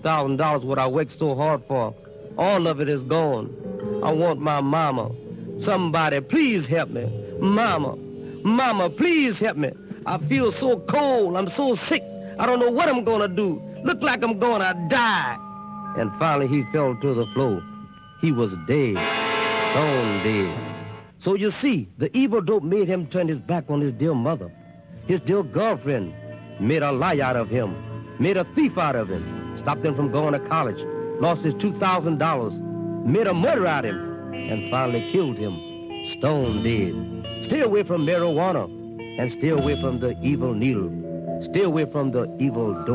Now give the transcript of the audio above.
$2,000 what I worked so hard for. All of it is gone. I want my mama. Somebody, please help me. Mama, mama, please help me. I feel so cold. I'm so sick. I don't know what I'm gonna do. Look like I'm gonna die. And finally he fell to the floor. He was dead, stone dead. So you see, the evil dope made him turn his back on his dear mother. His dear girlfriend made a lie out of him, made a thief out of him, stopped him from going to college, lost his $2,000, made a murderer out of him, and finally killed him, stone dead. Stay away from marijuana, and stay away from the evil needle. Stay away from the evil dope.